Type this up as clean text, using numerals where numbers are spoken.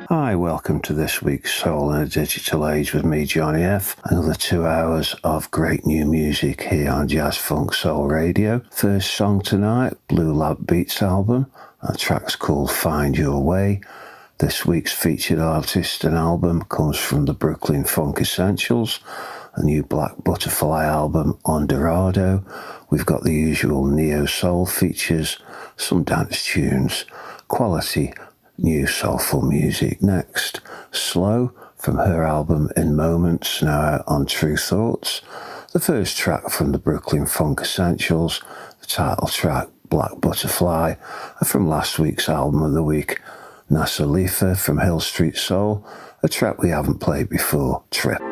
Hi, welcome to this week's Soul in a Digital Age with me, Johnny F. Another 2 hours of great new music here on Jazz Funk Soul Radio. First song tonight, Blue Lab Beats album. That track's called Find Your Way. This week's featured artist and album comes from the Brooklyn Funk Essentials, a new Black Butterfly album on Dorado. We've got the usual neo soul features, some dance tunes, quality new soulful music. Next, Slow from her album In Moments, now out on True Thoughts. The first track from the Brooklyn Funk Essentials, the title track Black Butterfly, and from last week's album of the week, Nasa Lifa from Hill Street Soul, a track we haven't played before, Trip.